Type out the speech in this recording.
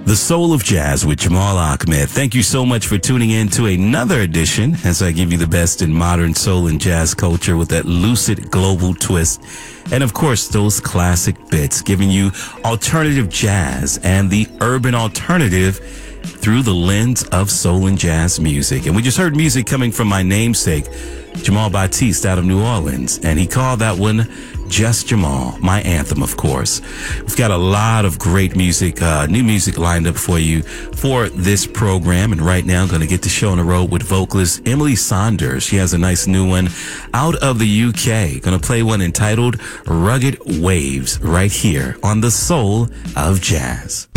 The Soul of Jazz with Jamal Ahmed. Thank you so much for tuning in to another edition as I give you the best in modern soul and jazz culture with that lucid global twist. And of course, those classic bits giving you alternative jazz and the urban alternative through the lens of soul and jazz music. And we just heard music coming from my namesake, Jamal Batiste out of New Orleans. And he called that one Just Jamal, my anthem, of course. We've got a lot of great music, new music lined up for you for this program. And right now I'm going to get the show on the road with vocalist Emily Saunders. She has a nice new one out of the UK. Going to play one entitled Rugged Waves right here on The Soul of Jazz.